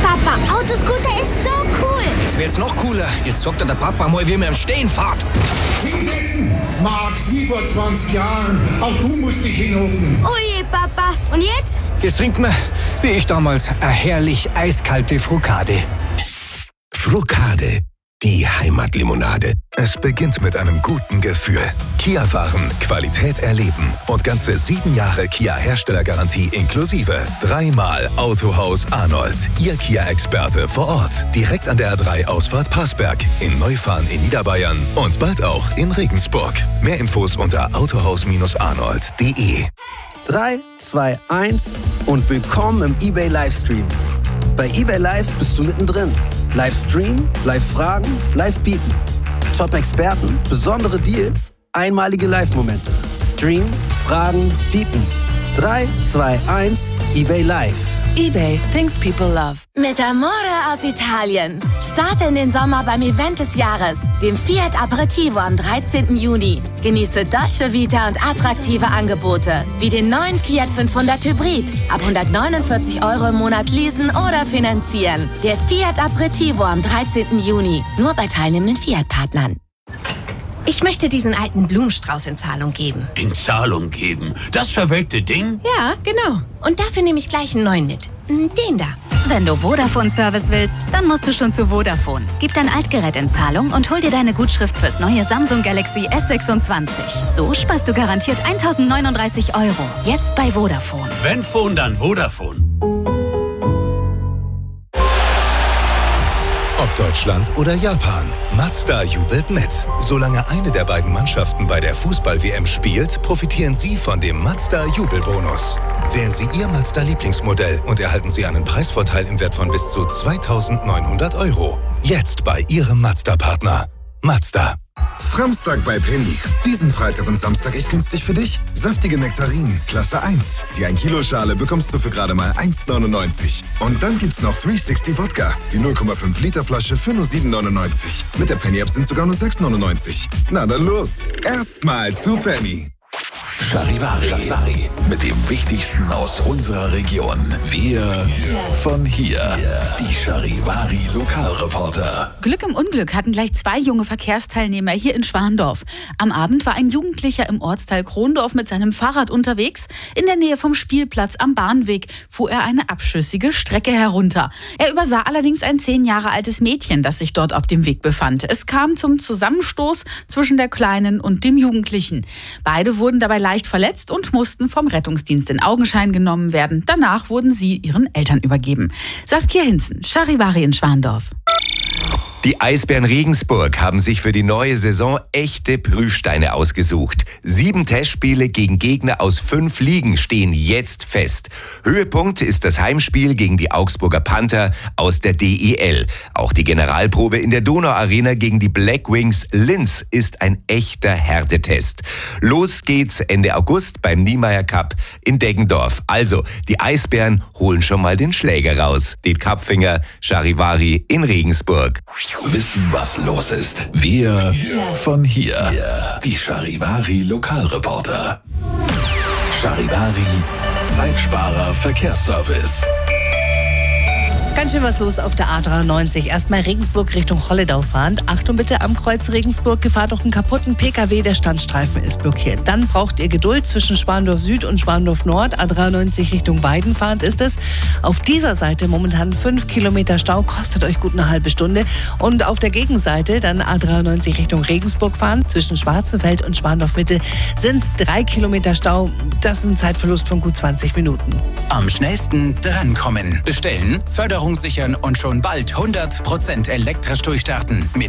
Papa, Autoscooter ist so cool. Jetzt wird's noch cooler. Jetzt sagt der Papa mal, wie man im Stehen fährt. Hinsetzen! Max, wie vor 20 Jahren. Auch du musst dich hinhocken. Oh je, Papa. Und jetzt? Jetzt trinkt man, wie ich damals, eine herrlich eiskalte Frukade. Frukade, die Heimatlimonade. Es beginnt mit einem guten Gefühl. Kia fahren, Qualität erleben und ganze 7 Jahre Kia-Herstellergarantie inklusive. 3-mal Autohaus Arnold, Ihr Kia-Experte vor Ort. Direkt an der A3-Ausfahrt Passberg, in Neufahren in Niederbayern und bald auch in Regensburg. Mehr Infos unter autohaus-arnold.de. 3, 2, 1 und willkommen im eBay Livestream. Bei eBay Live bist du mittendrin. Livestream, Live-Fragen, Live-Bieten. Top-Experten, besondere Deals, einmalige Live-Momente. Stream, Fragen, Bieten. 3, 2, 1, eBay Live. eBay, things people love. Mit Amore aus Italien. Starte in den Sommer beim Event des Jahres, dem Fiat Aperitivo am 13. Juni. Genieße Dolce Vita und attraktive Angebote, wie den neuen Fiat 500 Hybrid. Ab 149 € im Monat leasen oder finanzieren. Der Fiat Aperitivo am 13. Juni. Nur bei teilnehmenden Fiat-Partnern. Ich möchte diesen alten Blumenstrauß in Zahlung geben. In Zahlung geben? Das verwelkte Ding? Ja, genau. Und dafür nehme ich gleich einen neuen mit. Den da. Wenn du Vodafone-Service willst, dann musst du schon zu Vodafone. Gib dein Altgerät in Zahlung und hol dir deine Gutschrift fürs neue Samsung Galaxy S26. So sparst du garantiert 1.039 €. Jetzt bei Vodafone. Wenn Phone, dann Vodafone. Ob Deutschland oder Japan, Mazda jubelt mit. Solange eine der beiden Mannschaften bei der Fußball-WM spielt, profitieren Sie von dem Mazda-Jubelbonus. Wählen Sie Ihr Mazda-Lieblingsmodell und erhalten Sie einen Preisvorteil im Wert von bis zu 2.900 €. Jetzt bei Ihrem Mazda-Partner. Mazda. Framstag bei Penny. Diesen Freitag und Samstag echt günstig für dich. Saftige Nektarinen, Klasse 1. Die 1 Kilo Schale bekommst du für gerade mal 1,99. Und dann gibt's noch 360 Wodka. Die 0,5 Liter Flasche für nur 7,99. Mit der Penny App sind sogar nur 6,99. Na dann los. Erstmal zu Penny. Charivari. Mit dem Wichtigsten aus unserer Region. Wir von hier. Die Charivari Lokalreporter. Glück im Unglück hatten gleich 2 junge Verkehrsteilnehmer hier in Schwandorf. Am Abend war ein Jugendlicher im Ortsteil Krondorf mit seinem Fahrrad unterwegs. In der Nähe vom Spielplatz am Bahnweg fuhr er eine abschüssige Strecke herunter. Er übersah allerdings ein 10 Jahre altes Mädchen, das sich dort auf dem Weg befand. Es kam zum Zusammenstoß zwischen der Kleinen und dem Jugendlichen. Beide wurden dabei leicht verletzt und mussten vom Rettungsdienst in Augenschein genommen werden. Danach wurden sie ihren Eltern übergeben. Saskia Hinzen, Charivari in Schwandorf. Die Eisbären Regensburg haben sich für die neue Saison echte Prüfsteine ausgesucht. 7 Testspiele gegen Gegner aus 5 Ligen stehen jetzt fest. Höhepunkt ist das Heimspiel gegen die Augsburger Panther aus der DEL. Auch die Generalprobe in der Donauarena gegen die Black Wings Linz ist ein echter Härtetest. Los geht's Ende August beim Niemeyer Cup in Deggendorf. Also, die Eisbären holen schon mal den Schläger raus. Det Kapfinger, Charivari in Regensburg. Wissen, was los ist. Wir von hier. Die Charivari Lokalreporter. Charivari Zeitsparer Verkehrsservice. Ganz schön was los auf der A93. Erstmal Regensburg Richtung Holledau fahrend. Achtung bitte, am Kreuz Regensburg gefahr durch einen kaputten PKW. Der Standstreifen ist blockiert. Dann braucht ihr Geduld zwischen Schwandorf Süd und Schwandorf Nord. A93 Richtung Weiden fahrend ist es. Auf dieser Seite momentan 5 Kilometer Stau. Kostet euch gut eine halbe Stunde. Und auf der Gegenseite dann A93 Richtung Regensburg fahren. Zwischen Schwarzenfeld und Schwandorf Mitte sind es 3 Kilometer Stau. Das ist ein Zeitverlust von gut 20 Minuten. Am schnellsten drankommen. Bestellen, Förderung sichern und schon bald 100% elektrisch durchstarten. Mit